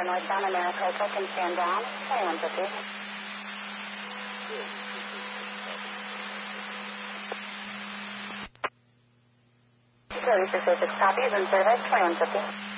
northbound America, can stand down, 2150. 3606 copies in service, 2150.